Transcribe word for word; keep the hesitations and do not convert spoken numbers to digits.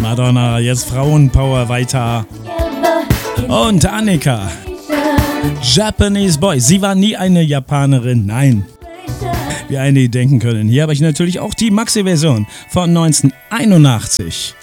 Madonna, jetzt Frauenpower weiter. Und Annika. Japanese Boy. Sie war nie eine Japanerin, nein. Wie einige denken können. Hier habe ich natürlich auch die Maxi-Version von neunzehnhunderteinundachtzig.